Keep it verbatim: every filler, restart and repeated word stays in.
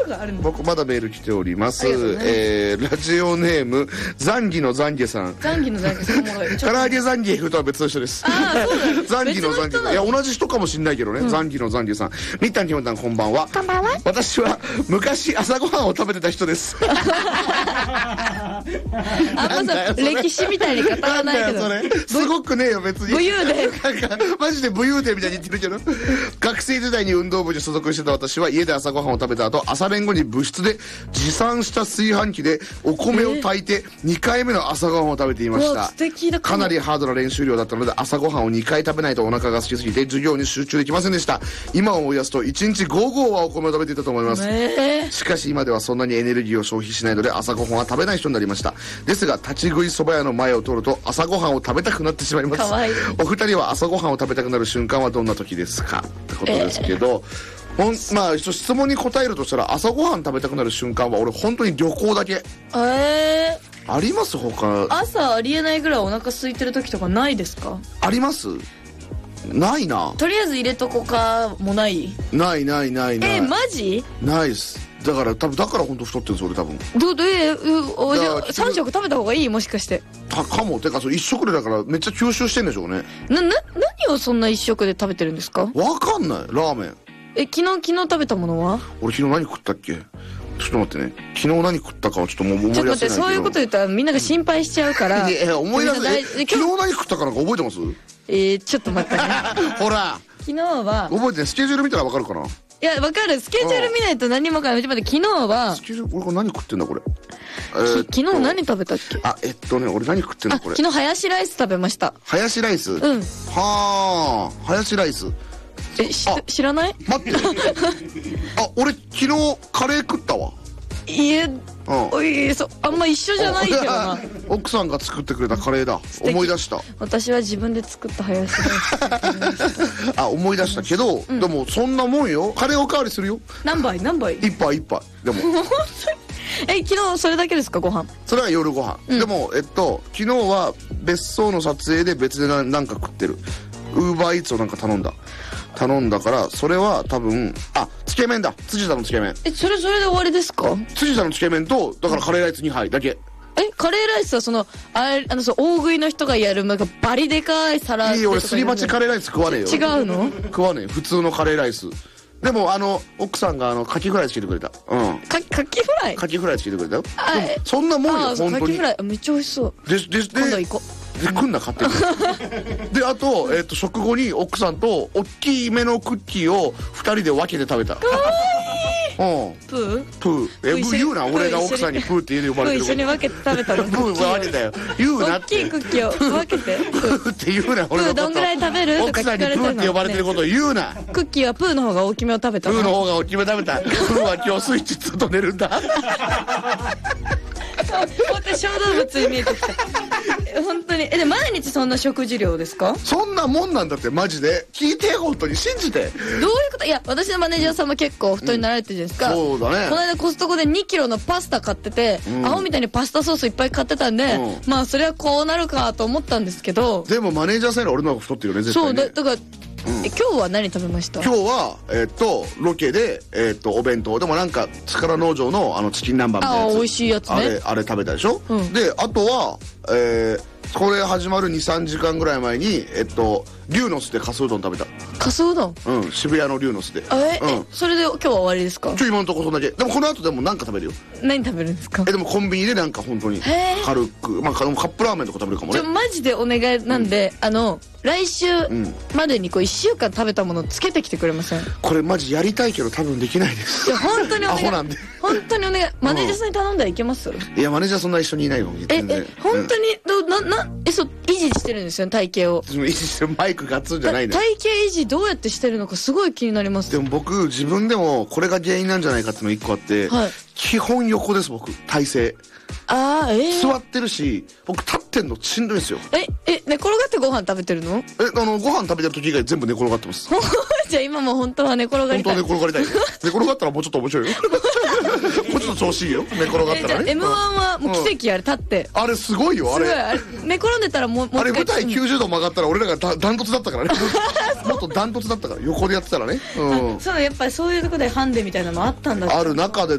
があるんだ。 僕まだメール来ております。 ありがとうございます。 えー、ラジオネームザンギのザンゲさん。 ザンギのザンギさんおもろい。 唐揚げザンギとは別の人です。 ああ、そうだ。 ザンギのザンゲさん。いや、同じ人かもしんないけどね。うん、ザンギのザンゲさん。みったんきもたんこんばんは。 こんばんは。 私は昔朝ごはんを食べてた人です。 あんまさ、歴史みたいに語らないけど。 なんだよそれ。すごくねえよ、別に。 武勇伝。 なんか、マジで武勇伝みたいに言ってるけど。学生時代に運動部に所属してた私は家で朝ごはんを食べた後、朝練後に部室で持参した炊飯器でお米を炊いてにかいめの朝ごはんを食べていました。 素敵だ。 かなりハードな練習量だったので朝ごはんをにかい食べないとお腹が空きすぎて授業に集中できませんでした。今思い出すといちにちごごうはお米を食べていたと思います。 えー、 しかし今ではそんなにエネルギーを消費しないので朝ごはんは食べない人になりました。ですが立ち食い蕎麦屋の前を通ると朝ごはんを食べたくなってしまいます。 かわいい。 お二人は朝ごはんを食べたくなる瞬間はどんな時ですかってことですけど、えー、ほんまあ一応質問に答えるとしたら朝ごはん食べたくなる瞬間は俺本当に旅行だけ。 えー、あります他？ 朝ありえないぐらいお腹空いてる時とかないですか？ あります？ないな。 とりあえず入れとこかもない？ ないないないない。 えー、マジ？ ないっす。だから多分だから本当太ってるんです俺多分。 どどえー、おじゃさん食食べた方がいい？もしかしてたかも。てかそれ一食でだからめっちゃ吸収してんでしょうね。 なな何をそんな一食で食べてるんですか？ わかんない。ラーメン。 え昨日昨日食べたものは？俺昨日何食ったっけ？ちょっと待ってね。昨日何食ったかはちょっともう思い出せないけど。 ちょっと待って、そういうこと言ったらみんなが心配しちゃうからいやいや思い出せない。昨日何食ったかなんか覚えてます？ えー、ちょっと待ってねほら昨日は覚えてない。スケジュール見たらわかるかな。 いやわかる。スケジュール見ないと何もわかんない。ちょっと待って、昨日はスケジュール俺これ何食ってんだこれ、 えー、昨日何食べたっけ？ あえっとね俺何食ってんだこれ。 昨日ハヤシライス食べました。 ハヤシライス？うん。はあハヤシライス。 えし知らない？ 待ってあ俺昨日カレー食ったわ。 いえ、おいそあんま一緒じゃないけどな。 奥さんが作ってくれたカレーだ。思い出した。 私は自分で作ったハヤシライスあ思い出したけど、うん、でもそんなもんよ。カレーおかわりするよ。 何杯何杯？ 一杯一杯でもえ昨日それだけですか？ご飯？それは夜ご飯、うん、でもえっと昨日は別荘の撮影で別で何か食ってる。ウーバーイーツをなんか頼んだ頼んだからそれは多分あつけ麺だ。辻田のつけ麺。 えそれそれで終わりですか？ 辻田のつけ麺とだからカレーライスにはいだけ。 えカレーライスはそのあれあのそう大食いの人がやるなんかバリでかい皿。 いい俺すり鉢カレーライス食わねえよ。 違うの？ 食わねえ普通のカレーライス。でもあの奥さんがあのカキフライつけてくれた。うんかカキフライカキフライつけてくれたよ。そんなもんよ本当に。 カキフライめっちゃ美味しそうででで今度行こうで来んな勝手にであと、えー、と食後に奥さんと大きめのクッキーをふたりで分けて食べた。 かわいい。 うんプープーえ言うな俺が奥さんにプーって家で呼ばれてる。 プー一緒に分けて食べたの。 プー分けたよ言うなって。 大きいクッキーを分けてプーって言うな俺のこと。 プーどんぐらい食べるとか奥さんに聞かれてるの。 プーって呼ばれてることを言うな。 クッキーはプーの方が大きめを食べたの。 プーの方が大きめ食べた。プーは今日スイッチずっと寝るんだ。 本当に小動物に見えてきた。本当にえで毎日そんな食事量ですか？ そんなもんなんだってマジで聞いて本当に信じて。どういうこと？いや私のマネージャーさんも結構太りになられてるじゃないですか、 うん、そうだね。 この間コストコでにキロのパスタ買ってて、うん、アホみたいにパスタソースいっぱい買ってたんで、うん、まあそれはこうなるかと思ったんですけど。 でもマネージャーさんより俺の方が太ってるよね絶対ね。 そうだだからうん、え今日は何食べました？ 今日はえー、っとロケで、えー、っとお弁当でもなんか力農場のあのチキン南蛮みたいなやつ。 あ美味しいやつね。 あれあれ食べたでしょ、うん、であとはえーこれ始まる にさんじかんぐらい前にえっとリューノスでカスうどん食べた。 カスうどん？ うん渋谷のリューノスで。 え、 うん、 それで今日は終わりですか？ ちょ今のところそんだけ。でもこの後でも何か食べるよ。 何食べるんですか？ えでもコンビニでなんか本当に軽くまあカップラーメンとか食べるかもね。 ちょマジでお願いなんで、うん、あの来週までにこういっしゅうかん食べたものをつけてきてくれません？これマジやりたいけど多分できないです。 いや本当にお願い。 アホなんで本当にお願い。マネージャーさんに頼んだらいけます？ いやマネージャーそんな一緒にいないよ。 ええ本当にどななえそう維持してるんですよ体型を。 維持してるマイクガッツンじゃないね。 体型維持どうやってしてるのかすごい気になります。 でも僕自分でもこれが原因なんじゃないかっていうのが一個あって、はい、基本横です僕体勢。 あー、えー、 座ってるし僕立ってんのしんどいですよ。 ええ寝転がってご飯食べてるの？ えあのご飯食べてる時以外全部寝転がってます。 じゃあ今も本当は寝転がりたい。 本当は寝転がりたい。寝転がったらもうちょっと面白いよ。もうちょっと調子いいよ寝転がったらね。 エムワン はもう奇跡あれ立って、 うん、あれすごいよあれ。 すごいあれ寝転んでたらもうあれ舞台きゅうじゅうど曲がったら俺らがダントツだったからね。もっとダントツだったから横でやってたらね、うん、 そうやっぱりそういうところでハンデみたいなのあったんだ。 ある中で